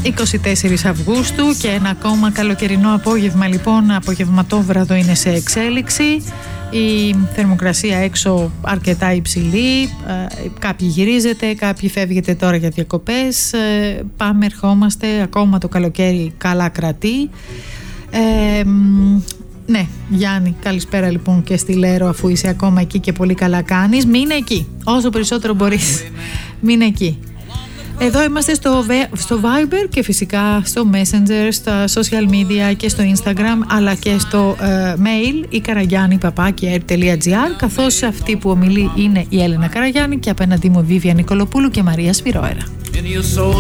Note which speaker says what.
Speaker 1: 24 Αυγούστου και ένα ακόμα καλοκαιρινό απόγευμα, λοιπόν, απογευματόβραδο είναι σε εξέλιξη. Η θερμοκρασία έξω αρκετά υψηλή, κάποιοι γυρίζετε, κάποιοι φεύγετε τώρα για διακοπές, πάμε ερχόμαστε, ακόμα το καλοκαίρι καλά κρατεί. Ναι, Γιάννη, καλησπέρα λοιπόν και στη Λέρο, αφού είσαι ακόμα εκεί και πολύ καλά κάνεις. Μείνε εκεί, όσο περισσότερο μπορείς. Μείνε εκεί. Εδώ είμαστε στο Viber και φυσικά στο Messenger, στα social media και στο Instagram, αλλά και στο mail ikarangianni@air.gr, καθώς αυτή που ομιλεί είναι η Έλενα Καραγιάννη και απέναντί μου Βίβια Νικολοπούλου και Μαρία Σφυρόερα.